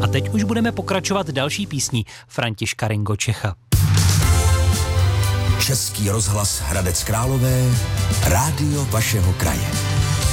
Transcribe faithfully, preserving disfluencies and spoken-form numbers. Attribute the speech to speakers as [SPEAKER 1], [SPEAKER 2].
[SPEAKER 1] teď už budeme pokračovat další písní Františka Ringo Čecha.
[SPEAKER 2] Český rozhlas Hradec Králové, rádio vašeho kraje.